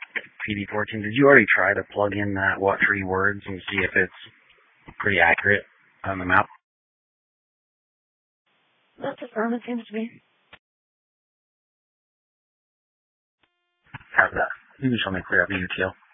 PD14, did you already try to plug in that what 3 words and see if it's pretty accurate on the map? That's affirmative, seems to be. How's that? You just want me to clear up the UTL.